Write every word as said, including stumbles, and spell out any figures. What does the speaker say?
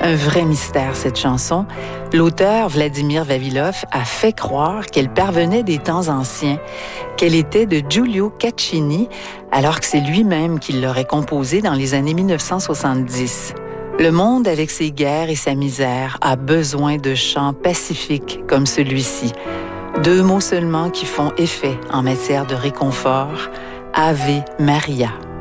Un vrai mystère, cette chanson. L'auteur, Vladimir Vavilov, a fait croire qu'elle parvenait des temps anciens, qu'elle était de Giulio Caccini, alors que c'est lui-même qui l'aurait composée dans les années mille neuf cent soixante-dix. Le monde, avec ses guerres et sa misère, a besoin de chants pacifiques comme celui-ci. Deux mots seulement qui font effet en matière de réconfort. Ave Maria.